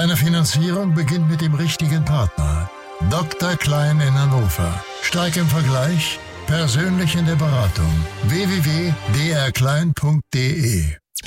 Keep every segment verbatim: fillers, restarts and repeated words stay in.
Deine Finanzierung beginnt mit dem richtigen Partner. Doktor Klein in Hannover. Stark im Vergleich, persönlich in der Beratung. w w w punkt d r klein punkt d e.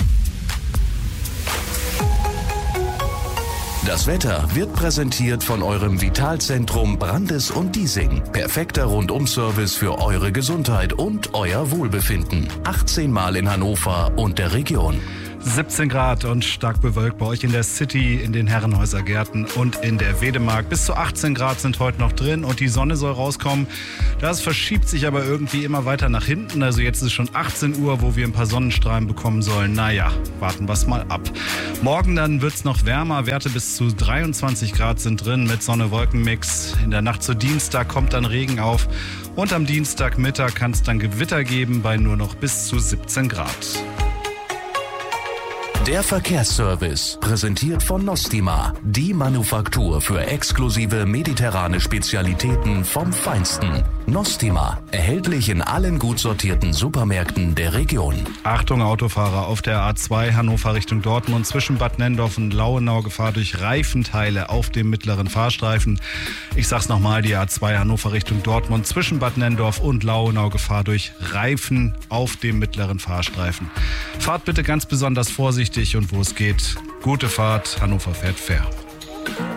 Das Wetter wird präsentiert von eurem Vitalzentrum Brandes und Diesing. Perfekter Rundum-Service für eure Gesundheit und euer Wohlbefinden. achtzehn Mal in Hannover und der Region. siebzehn Grad und stark bewölkt bei euch in der City, in den Herrenhäuser Gärten und in der Wedemark. Bis zu achtzehn Grad sind heute noch drin und die Sonne soll rauskommen. Das verschiebt sich aber irgendwie immer weiter nach hinten. Also jetzt ist es schon achtzehn Uhr, wo wir ein paar Sonnenstrahlen bekommen sollen. Naja, warten wir es mal ab. Morgen dann wird es noch wärmer. Werte bis zu dreiundzwanzig Grad sind drin mit Sonne-Wolken-Mix. In der Nacht zu Dienstag kommt dann Regen auf. Und am Dienstagmittag kann es dann Gewitter geben bei nur noch bis zu siebzehn Grad. Der Verkehrsservice, präsentiert von Nostima, die Manufaktur für exklusive mediterrane Spezialitäten vom Feinsten. Nostima, erhältlich in allen gut sortierten Supermärkten der Region. Achtung Autofahrer, auf der A zwei Hannover Richtung Dortmund zwischen Bad Nenndorf und Lauenau Gefahr durch Reifenteile auf dem mittleren Fahrstreifen. Ich sag's nochmal, die A zwei Hannover Richtung Dortmund zwischen Bad Nenndorf und Lauenau Gefahr durch Reifen auf dem mittleren Fahrstreifen. Fahrt bitte ganz besonders vorsichtig und wo es geht, gute Fahrt. Hannover fährt fair.